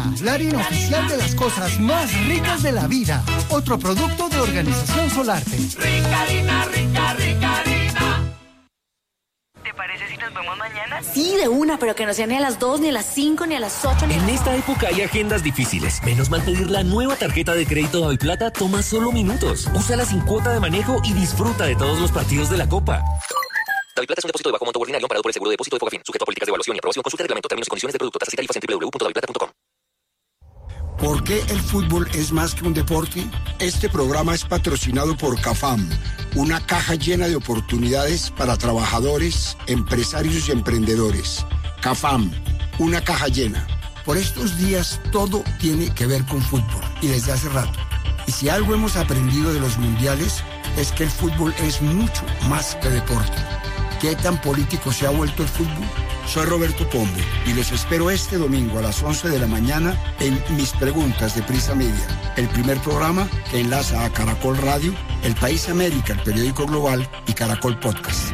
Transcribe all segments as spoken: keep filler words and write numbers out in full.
la harina oficial de las cosas más ricas de la vida. Otro producto de Organización Solarte. Rica harina, rica, rica harina. ¿Te parece si nos vemos mañana? Sí, de una, pero que no sea ni a las dos, ni a las cinco, ni a las ocho. Ni en a las... esta época hay agendas difíciles. Menos mal pedir la nueva tarjeta de crédito Daviplata toma solo minutos. Úsala sin cuota de manejo y disfruta de todos los partidos de la Copa. Daviplata es un depósito de bajo monto ordinario amparado por el seguro de depósito de Fogafín, sujeto a políticas de evaluación y aprobación. Consulta el reglamento, términos y condiciones del producto, tasas y tarifas en doble u doble u doble u punto daviplata punto com. ¿Por qué el fútbol es más que un deporte? Este programa es patrocinado por CAFAM, una caja llena de oportunidades para trabajadores, empresarios y emprendedores. CAFAM, una caja llena. Por estos días todo tiene que ver con fútbol y desde hace rato. Y si algo hemos aprendido de los mundiales es que el fútbol es mucho más que deporte. ¿Qué tan político se ha vuelto el fútbol? Soy Roberto Pombo y los espero este domingo a las once de la mañana en Mis Preguntas de Prisa Media, el primer programa que enlaza a Caracol Radio, El País América, el periódico global y Caracol Podcast.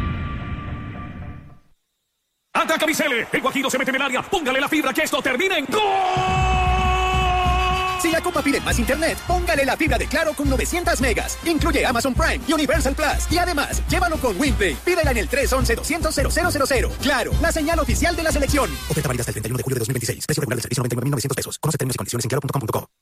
¡Ataca Vicele! El Guajiro se mete en el área. Póngale la fibra que esto termine en ¡gol! Si la Copa pide más internet, póngale la fibra de Claro con novecientos megas. Incluye Amazon Prime y Universal Plus. Y además, llévalo con WinPay. Pídela en el tres once, doscientos, cero cero cero cero. Claro, la señal oficial de la selección. Oferta válida hasta el treinta y uno de julio de dos mil veintiséis. Precio regular del servicio noventa y nueve mil novecientos pesos. Conoce términos y condiciones en claro punto com punto co.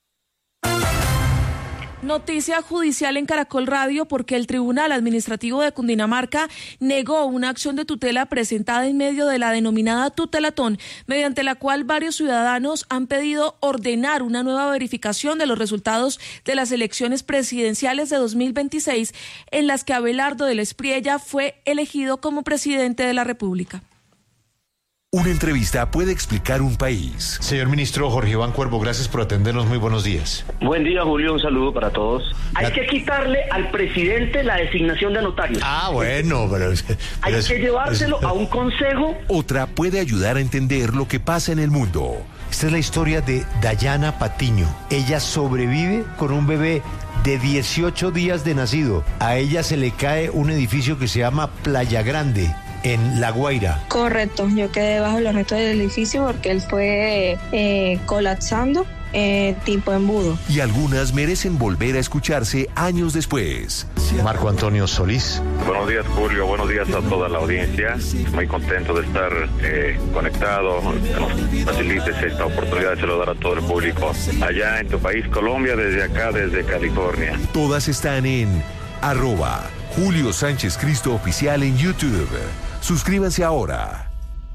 Noticia judicial en Caracol Radio porque el Tribunal Administrativo de Cundinamarca negó una acción de tutela presentada en medio de la denominada tutelatón, mediante la cual varios ciudadanos han pedido ordenar una nueva verificación de los resultados de las elecciones presidenciales de dos mil veintiséis, en las que Abelardo de la Espriella fue elegido como presidente de la República. Una entrevista puede explicar un país. Señor ministro Jorge Iván Cuervo, gracias por atendernos. Muy buenos días. Buen día, Julio. Un saludo para todos. Hay que quitarle al presidente la designación de notarios. Ah, bueno, pero... pero Hay es, que llevárselo es, a un consejo. Otra puede ayudar a entender lo que pasa en el mundo. Esta es la historia de Dayana Patiño. Ella sobrevive con un bebé de dieciocho días de nacido. A ella se le cae un edificio que se llama Playa Grande, en La Guaira. Correcto, yo quedé bajo los restos del edificio porque él fue eh, colapsando eh, tipo embudo. Y algunas merecen volver a escucharse años después. Marco Antonio Solís. Buenos días, Julio. Buenos días a toda la audiencia. Muy contento de estar eh, conectado. Que nos facilites esta oportunidad de saludar a todo el público allá en tu país, Colombia, desde acá, desde California. Todas están en arroba Julio Sánchez Cristo Oficial en YouTube. Suscríbanse ahora.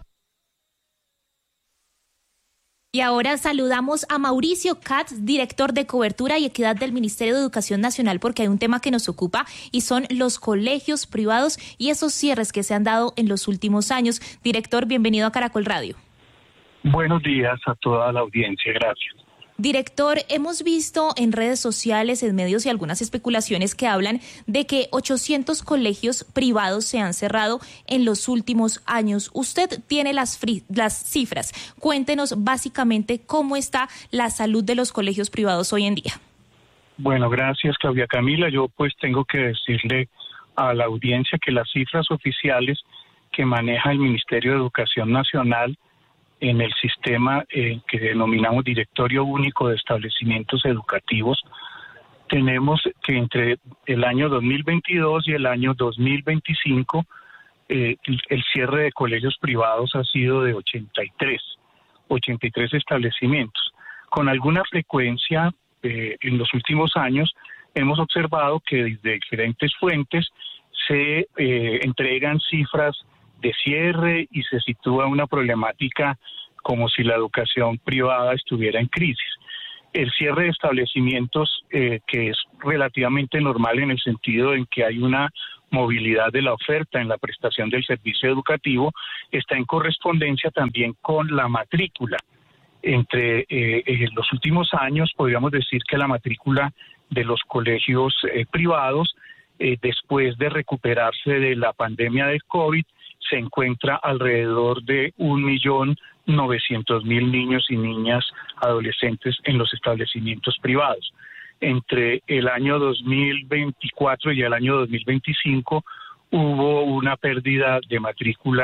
Y ahora saludamos a Mauricio Katz, director de Cobertura y Equidad del Ministerio de Educación Nacional, porque hay un tema que nos ocupa y son los colegios privados y esos cierres que se han dado en los últimos años. Director, bienvenido a Caracol Radio. Buenos días a toda la audiencia, gracias. Director, hemos visto en redes sociales, en medios y algunas especulaciones que hablan de que ochocientos colegios privados se han cerrado en los últimos años. Usted tiene las, fri- las cifras. Cuéntenos básicamente cómo está la salud de los colegios privados hoy en día. Bueno, gracias, Claudia Camila. Yo pues tengo que decirle a la audiencia que las cifras oficiales que maneja el Ministerio de Educación Nacional en el sistema eh, que denominamos Directorio Único de Establecimientos Educativos, tenemos que entre el año dos mil veintidós y el año dos mil veinticinco eh, el, el cierre de colegios privados ha sido de ochenta y tres establecimientos. Con alguna frecuencia eh, en los últimos años hemos observado que desde diferentes fuentes se eh, entregan cifras de cierre y se sitúa una problemática como si la educación privada estuviera en crisis. El cierre de establecimientos, eh, que es relativamente normal en el sentido en que hay una movilidad de la oferta en la prestación del servicio educativo, está en correspondencia también con la matrícula. Entre eh, en los últimos años podríamos decir que la matrícula de los colegios eh, privados, eh, después de recuperarse de la pandemia del COVID, se encuentra alrededor de un millón novecientos mil niños y niñas adolescentes en los establecimientos privados. Entre el año dos mil veinticuatro y el año dos mil veinticinco hubo una pérdida de matrícula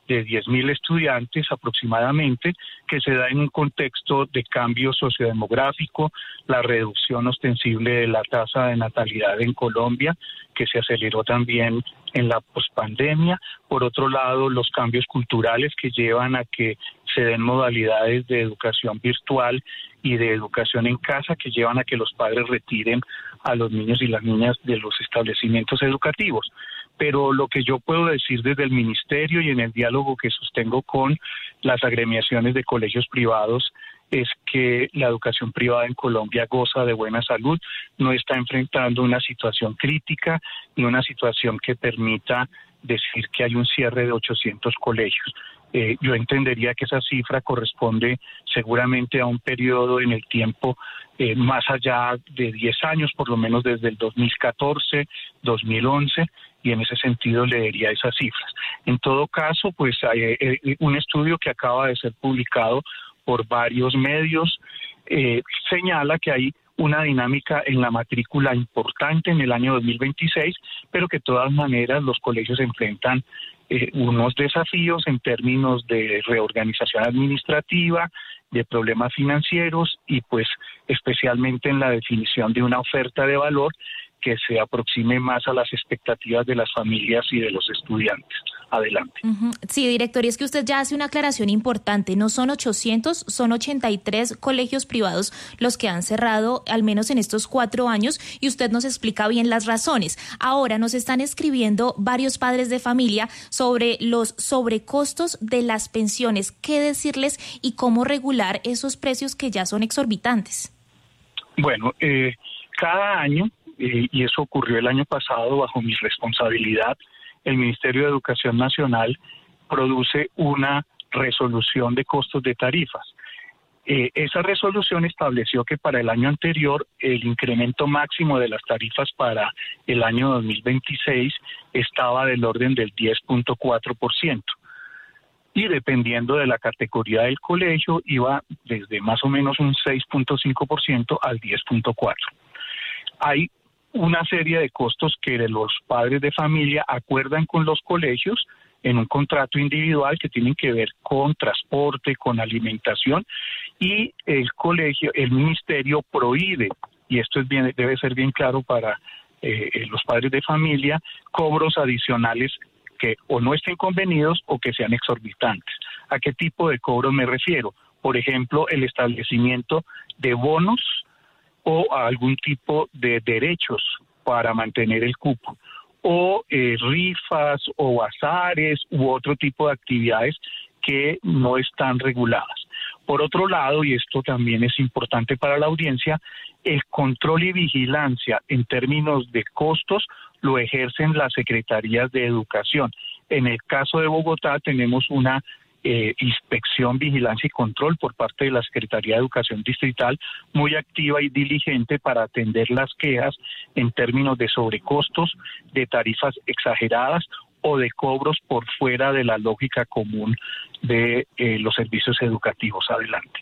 de diez mil estudiantes aproximadamente, que se da en un contexto de cambio sociodemográfico, la reducción ostensible de la tasa de natalidad en Colombia, que se aceleró también en la pospandemia. Por otro lado, los cambios culturales que llevan a que se den modalidades de educación virtual y de educación en casa, que llevan a que los padres retiren a los niños y las niñas de los establecimientos educativos. Pero lo que yo puedo decir desde el ministerio y en el diálogo que sostengo con las agremiaciones de colegios privados es que la educación privada en Colombia goza de buena salud, no está enfrentando una situación crítica ni una situación que permita decir que hay un cierre de ochocientos colegios. Eh, yo entendería que esa cifra corresponde seguramente a un periodo en el tiempo eh, más allá de diez años, por lo menos desde el dos mil catorce, dos mil once, y en ese sentido leería esas cifras. En todo caso, pues hay eh, un estudio que acaba de ser publicado por varios medios, eh, señala que hay una dinámica en la matrícula importante en el año dos mil veintiséis, pero que de todas maneras los colegios enfrentan eh, unos desafíos en términos de reorganización administrativa, de problemas financieros y pues especialmente en la definición de una oferta de valor que se aproxime más a las expectativas de las familias y de los estudiantes. Adelante. Uh-huh. Sí, director, y es que usted ya hace una aclaración importante. No son ochocientos, son ochenta y tres colegios privados los que han cerrado, al menos en estos cuatro años, y usted nos explica bien las razones. Ahora nos están escribiendo varios padres de familia sobre los sobrecostos de las pensiones. ¿Qué decirles y cómo regular esos precios que ya son exorbitantes? Bueno, eh, cada año, eh, y eso ocurrió el año pasado bajo mi responsabilidad, el Ministerio de Educación Nacional produce una resolución de costos de tarifas. Eh, esa resolución estableció que para el año anterior el incremento máximo de las tarifas para el año dos mil veintiséis estaba del orden del diez punto cuatro por ciento. Y dependiendo de la categoría del colegio, iba desde más o menos un seis punto cinco por ciento al diez punto cuatro por ciento. Hay una serie de costos que los padres de familia acuerdan con los colegios en un contrato individual que tienen que ver con transporte, con alimentación, y el colegio, el ministerio prohíbe, y esto es bien, debe ser bien claro para eh, los padres de familia, cobros adicionales que o no estén convenidos o que sean exorbitantes. ¿A qué tipo de cobros me refiero? Por ejemplo, el establecimiento de bonos o a algún tipo de derechos para mantener el cupo, o eh, rifas o bazares u otro tipo de actividades que no están reguladas. Por otro lado, y esto también es importante para la audiencia, el control y vigilancia en términos de costos lo ejercen las secretarías de educación. En el caso de Bogotá tenemos una Eh, inspección, vigilancia y control por parte de la Secretaría de Educación Distrital muy activa y diligente para atender las quejas en términos de sobrecostos, de tarifas exageradas o de cobros por fuera de la lógica común de eh, los servicios educativos. Adelante.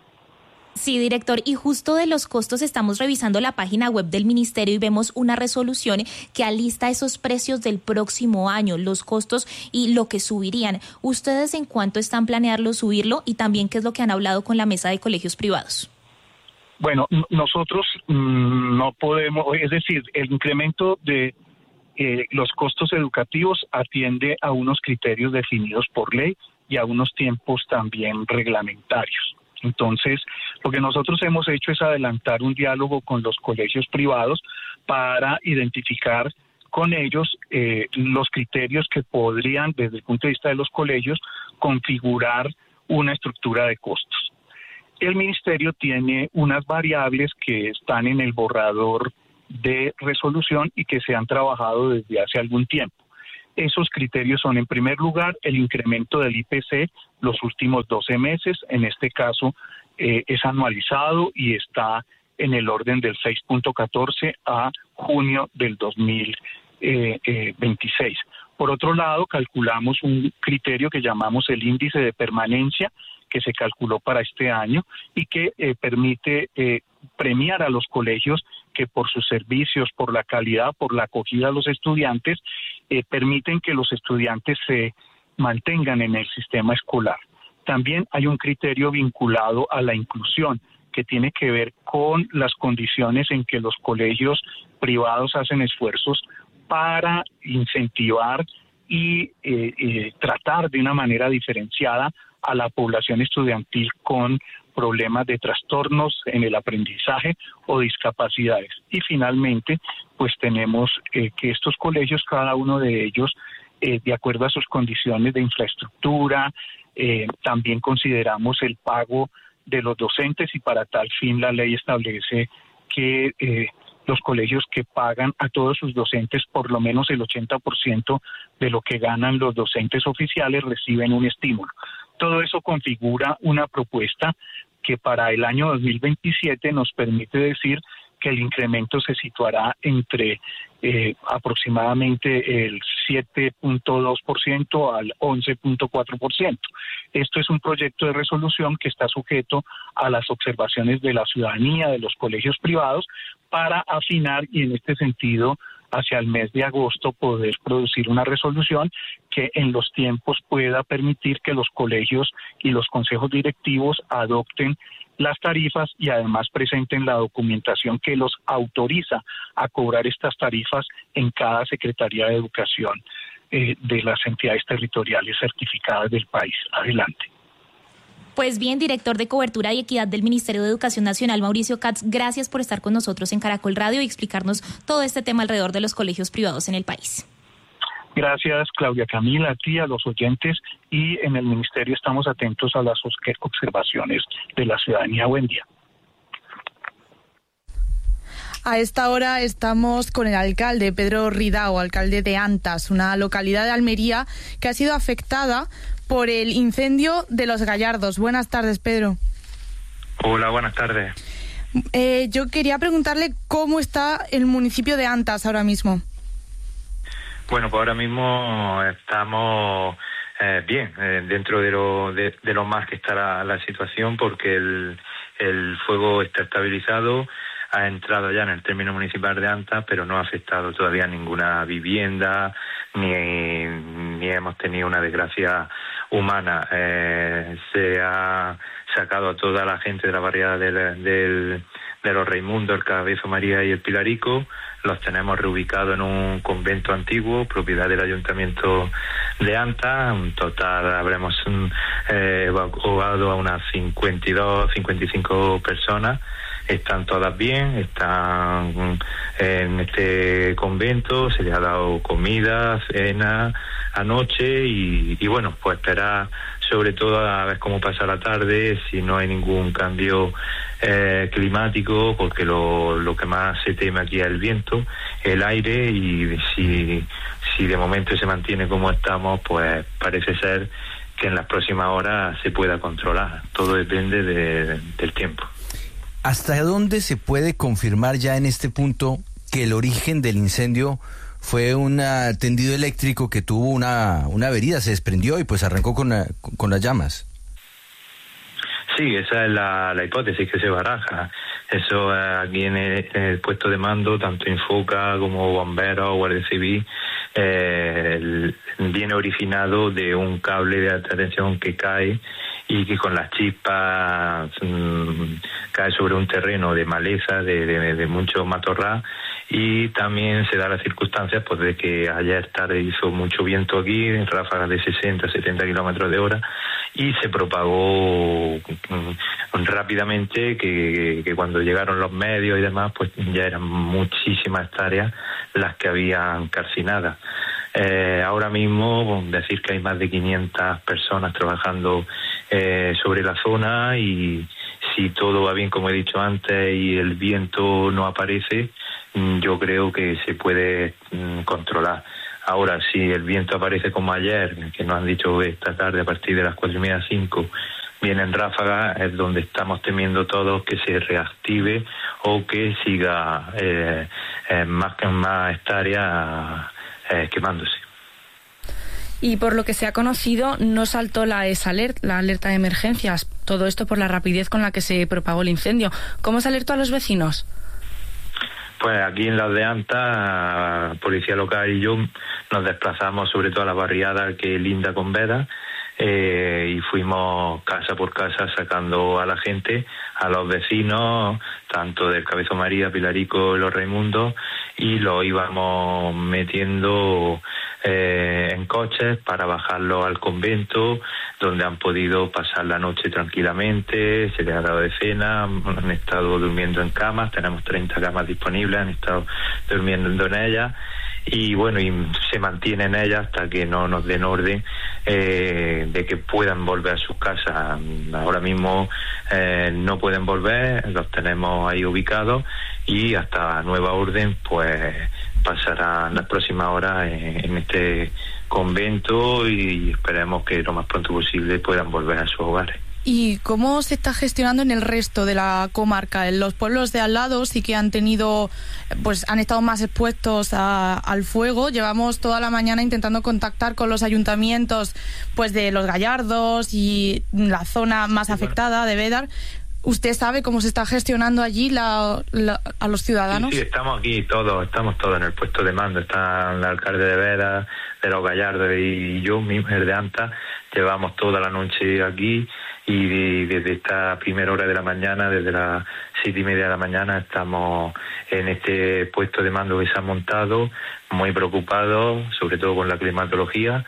Sí, director, y justo de los costos estamos revisando la página web del ministerio y vemos una resolución que alista esos precios del próximo año, los costos y lo que subirían. ¿Ustedes en cuánto están planeando subirlo y también qué es lo que han hablado con la mesa de colegios privados? Bueno, n- nosotros mmm, no podemos, es decir, el incremento de eh, los costos educativos atiende a unos criterios definidos por ley y a unos tiempos también reglamentarios. Entonces, lo que nosotros hemos hecho es adelantar un diálogo con los colegios privados para identificar con ellos eh, los criterios que podrían, desde el punto de vista de los colegios, configurar una estructura de costos. El ministerio tiene unas variables que están en el borrador de resolución y que se han trabajado desde hace algún tiempo. Esos criterios son, en primer lugar, el incremento del I P C los últimos doce meses, en este caso eh, es anualizado y está en el orden del seis punto catorce a junio del dos mil veintiséis. Por otro lado, calculamos un criterio que llamamos el índice de permanencia, que se calculó para este año y que eh, permite eh, premiar a los colegios que por sus servicios, por la calidad, por la acogida a los estudiantes, eh, permiten que los estudiantes se mantengan en el sistema escolar. También hay un criterio vinculado a la inclusión, que tiene que ver con las condiciones en que los colegios privados hacen esfuerzos para incentivar y eh, eh, tratar de una manera diferenciada a la población estudiantil con problemas de trastornos en el aprendizaje o discapacidades. Y finalmente, pues tenemos eh, que estos colegios, cada uno de ellos, eh, de acuerdo a sus condiciones de infraestructura, eh, también consideramos el pago de los docentes, y para tal fin la ley establece que eh, los colegios que pagan a todos sus docentes por lo menos el ochenta por ciento de lo que ganan los docentes oficiales reciben un estímulo. Todo eso configura una propuesta que para el año dos mil veintisiete nos permite decir que el incremento se situará entre eh, aproximadamente el siete punto dos por ciento al once punto cuatro por ciento. Esto es un proyecto de resolución que está sujeto a las observaciones de la ciudadanía, de los colegios privados, para afinar y en este sentido hacia el mes de agosto poder producir una resolución que en los tiempos pueda permitir que los colegios y los consejos directivos adopten las tarifas y además presenten la documentación que los autoriza a cobrar estas tarifas en cada Secretaría de Educación eh, de las entidades territoriales certificadas del país. Adelante. Pues bien, director de Cobertura y Equidad del Ministerio de Educación Nacional, Mauricio Katz, gracias por estar con nosotros en Caracol Radio y explicarnos todo este tema alrededor de los colegios privados en el país. Gracias, Claudia Camila, a ti, a los oyentes, y en el Ministerio estamos atentos a las observaciones de la ciudadanía. Buen día. A esta hora estamos con el alcalde Pedro Ridao, alcalde de Antas, una localidad de Almería que ha sido afectada por el incendio de Los Gallardos. Buenas tardes, Pedro. Hola, buenas tardes. Eh, yo quería preguntarle cómo está el municipio de Antas ahora mismo. Bueno, pues ahora mismo estamos eh, bien, eh, dentro de lo, de, de lo más que está la, la situación, porque el, el fuego está estabilizado, ha entrado ya en el término municipal de Antas, pero no ha afectado todavía ninguna vivienda, ni, ni hemos tenido una desgracia humana. Eh, se ha sacado a toda la gente de la barriada del, del, de los Raimundos, el Cabezo María y el Pilarico. Los tenemos reubicados en un convento antiguo, propiedad del Ayuntamiento de Antas. En total habremos eh, evacuado a unas cincuenta y dos, cincuenta y cinco personas. Están todas bien, están en este convento, se les ha dado comida, cena anoche y, y bueno, pues esperar sobre todo a ver cómo pasa la tarde, si no hay ningún cambio eh, climático, porque lo, lo que más se teme aquí es el viento, el aire, y si, si de momento se mantiene como estamos, pues parece ser que en las próximas horas se pueda controlar. Todo depende de, del tiempo. ¿Hasta dónde se puede confirmar ya en este punto que el origen del incendio fue un tendido eléctrico que tuvo una, una avería, se desprendió y pues arrancó con, la, con las llamas? Sí, esa es la, la hipótesis que se baraja. Eso eh, aquí en el, en el puesto de mando, tanto Infoca como bomberos o Guardia Civil, eh, el, viene originado de un cable de alta tensión que cae y que con las chispas mmm, cae sobre un terreno de maleza, de, de, de mucho matorral, y también se da la circunstancia pues de que ayer tarde hizo mucho viento aquí, en ráfagas de sesenta, setenta kilómetros de hora, y se propagó mmm, rápidamente, que, que cuando llegaron los medios y demás, pues ya eran muchísimas hectáreas las que habían calcinadas. Eh, ahora mismo decir que hay más de quinientas personas trabajando eh, sobre la zona, y si todo va bien, como he dicho antes, y el viento no aparece, yo creo que se puede mm, controlar. Ahora, si el viento aparece como ayer, que nos han dicho esta tarde a partir de las cuatro y media, cinco, vienen ráfagas, es donde estamos temiendo todos que se reactive o que siga eh, eh, más que más hectáreas eh, quemándose. Y por lo que se ha conocido, no saltó la ESALERT, la alerta de emergencias. Todo esto por la rapidez con la que se propagó el incendio. ¿Cómo se alertó a los vecinos? Pues aquí en Las de Anta, Policía Local y yo nos desplazamos sobre todo a la barriada que linda con Veda, eh, y fuimos casa por casa sacando a la gente, a los vecinos, tanto del Cabezo María, Pilarico y los Raimundos, y los íbamos metiendo eh, en coches para bajarlos al convento, donde han podido pasar la noche tranquilamente, se les ha dado de cena, han estado durmiendo en camas, tenemos treinta camas disponibles, han estado durmiendo en ellas, y bueno, y se mantienen ellas hasta que no nos den orden eh, de que puedan volver a sus casas. Ahora mismo eh, no pueden volver, los tenemos ahí ubicados, y hasta nueva orden pues pasarán las próximas horas en, en este convento, y esperemos que lo más pronto posible puedan volver a sus hogares. ¿Y cómo se está gestionando en el resto de la comarca? En los pueblos de al lado sí que han tenido, pues han estado más expuestos a, al fuego. Llevamos toda la mañana intentando contactar con los ayuntamientos, pues de Los Gallardos y la zona más afectada de Bédar. ¿Usted sabe cómo se está gestionando allí la, la, a los ciudadanos? Sí, sí, estamos aquí todos, estamos todos en el puesto de mando. Está el alcalde de Bédar, de Los Gallardos y yo mismo, el de Anta. Llevamos toda la noche aquí, y desde esta primera hora de la mañana, desde las siete y media de la mañana, estamos en este puesto de mando que se ha montado, muy preocupados, sobre todo con la climatología,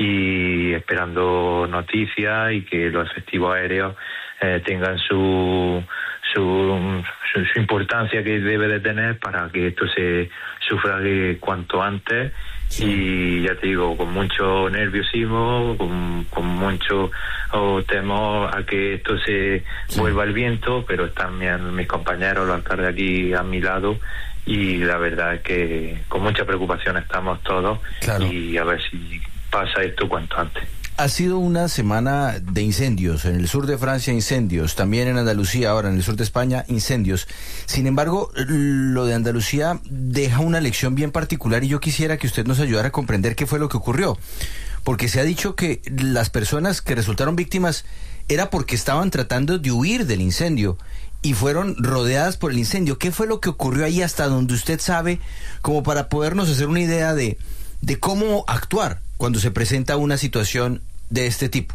y esperando noticias y que los efectivos aéreos eh, tengan su, su, su, su importancia que debe de tener para que esto se sufrague cuanto antes. Sí. Y ya te digo, con mucho nerviosismo, con, con mucho oh, temor a que esto se sí. vuelva al viento, pero están mis, mis compañeros, los alcaldes aquí a mi lado, y la verdad es que con mucha preocupación estamos todos, claro. Y a ver si pasa esto cuanto antes. Ha sido una semana de incendios, en el sur de Francia incendios, también en Andalucía, ahora en el sur de España incendios. Sin embargo, lo de Andalucía deja una lección bien particular, y yo quisiera que usted nos ayudara a comprender qué fue lo que ocurrió. Porque se ha dicho que las personas que resultaron víctimas era porque estaban tratando de huir del incendio y fueron rodeadas por el incendio. ¿Qué fue lo que ocurrió ahí, hasta donde usted sabe, como para podernos hacer una idea de, de cómo actuar cuando se presenta una situación de este tipo?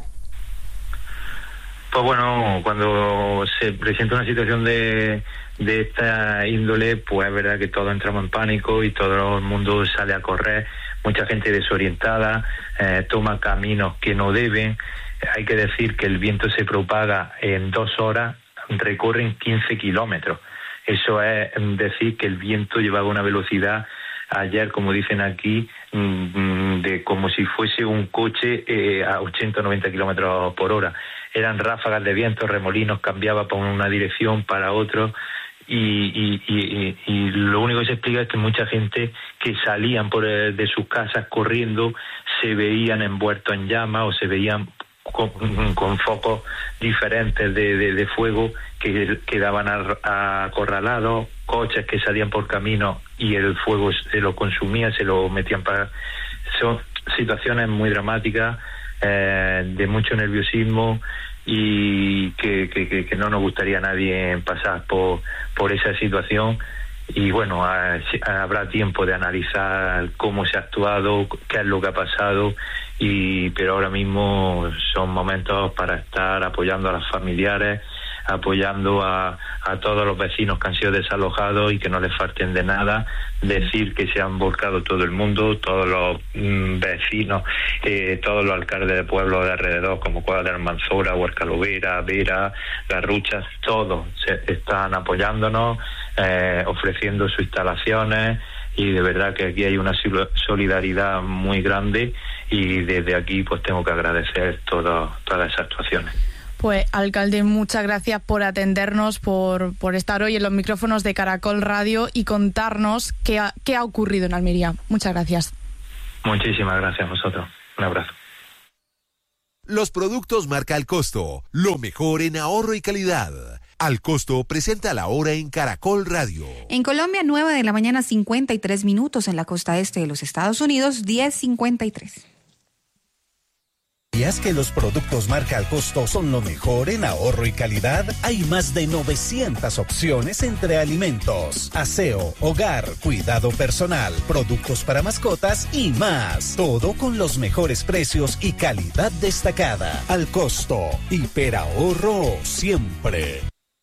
Pues bueno, cuando se presenta una situación de, de esta índole, pues es verdad que todos entramos en pánico y todo el mundo sale a correr, mucha gente desorientada, eh, toma caminos que no deben. Hay que decir que el viento se propaga en dos horas, recorren quince kilómetros. Eso es decir que el viento llevaba una velocidad ayer, como dicen aquí, de como si fuese un coche eh, a ochenta o noventa kilómetros por hora. Eran ráfagas de viento, remolinos, cambiaba por una dirección para otro, y, y, y, y lo único que se explica es que mucha gente que salían por el, de sus casas corriendo se veían envueltos en llamas o se veían con, con focos diferentes de, de, de fuego que quedaban acorralados, coches que salían por camino y el fuego se lo consumía, se lo metían para... Son situaciones muy dramáticas, eh, de mucho nerviosismo, y que, que, que no nos gustaría a nadie pasar por, por esa situación. Y bueno, a, a, habrá tiempo de analizar cómo se ha actuado, qué es lo que ha pasado, y pero ahora mismo son momentos para estar apoyando a los familiares, apoyando a, a todos los vecinos que han sido desalojados y que no les falten de nada. Decir que se han volcado todo el mundo, todos los mm, vecinos, eh, todos los alcaldes de pueblos de alrededor, como Cuadra de Almanzora, Huercalovera, Vera, Garruchas, todos se están apoyándonos, eh, ofreciendo sus instalaciones, y de verdad que aquí hay una solidaridad muy grande, y desde aquí pues tengo que agradecer todo, todas esas actuaciones. Pues, alcalde, muchas gracias por atendernos, por, por estar hoy en los micrófonos de Caracol Radio y contarnos qué ha, qué ha ocurrido en Almería. Muchas gracias. Muchísimas gracias a vosotros. Un abrazo. Los productos marca Al Costo, lo mejor en ahorro y calidad. Al Costo presenta la hora en Caracol Radio. En Colombia, nueve de la mañana, cincuenta y tres minutos. En la costa este de los Estados Unidos, diez cincuenta y tres. ¿Sabías que los productos marca al costo son lo mejor en ahorro y calidad? Hay más de novecientas opciones entre alimentos, aseo, hogar, cuidado personal, productos para mascotas y más. Todo con los mejores precios y calidad destacada. Al costo, hiperahorro siempre.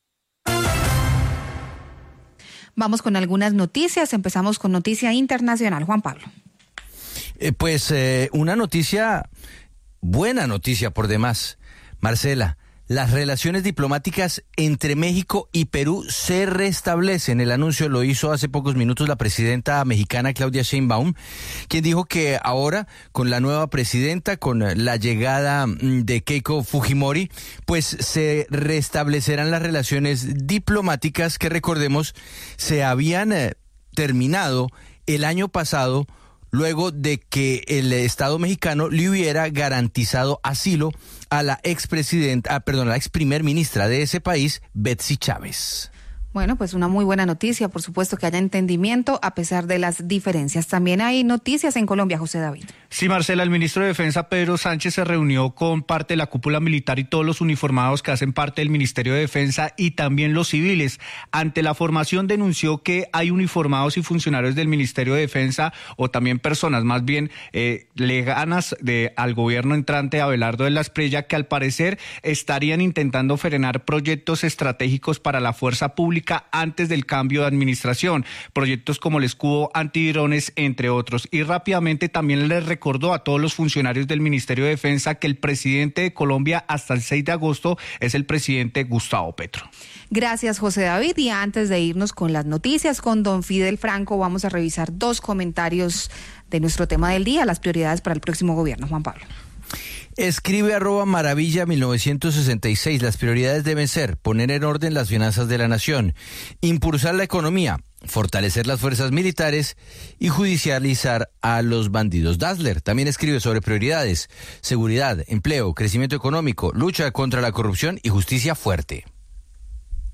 Vamos con algunas noticias. Empezamos con noticia internacional. Juan Pablo. Eh, pues eh, una noticia... Buena noticia por demás. Marcela, las relaciones diplomáticas entre México y Perú se restablecen. El anuncio lo hizo hace pocos minutos la presidenta mexicana Claudia Sheinbaum, quien dijo que ahora con la nueva presidenta, con la llegada de Keiko Fujimori, pues se restablecerán las relaciones diplomáticas que, recordemos, se habían eh, terminado el año pasado, luego de que el Estado mexicano le hubiera garantizado asilo a la expresidenta, ah, perdón, a la ex primer ministra de ese país, Betsy Chávez. Bueno, pues una muy buena noticia, por supuesto que haya entendimiento a pesar de las diferencias. También hay noticias en Colombia, José David. Sí, Marcela, el ministro de Defensa, Pedro Sánchez, se reunió con parte de la cúpula militar y todos los uniformados que hacen parte del Ministerio de Defensa y también los civiles. Ante la formación denunció que hay uniformados y funcionarios del Ministerio de Defensa o también personas más bien eh, leganas de, al gobierno entrante Abelardo de la Espriella que al parecer estarían intentando frenar proyectos estratégicos para la fuerza pública antes del cambio de administración, proyectos como el escudo antidrones, entre otros. Y rápidamente también les recordó a todos los funcionarios del Ministerio de Defensa que el presidente de Colombia hasta el seis de agosto es el presidente Gustavo Petro. Gracias, José David. Y antes de irnos con las noticias, con don Fidel Franco, vamos a revisar dos comentarios de nuestro tema del día, las prioridades para el próximo gobierno. Juan Pablo. Escribe arroba maravilla mil novecientos sesenta y seis. Las prioridades deben ser poner en orden las finanzas de la nación, impulsar la economía, fortalecer las fuerzas militares y judicializar a los bandidos. Dassler también escribe sobre prioridades: seguridad, empleo, crecimiento económico, lucha contra la corrupción y justicia fuerte.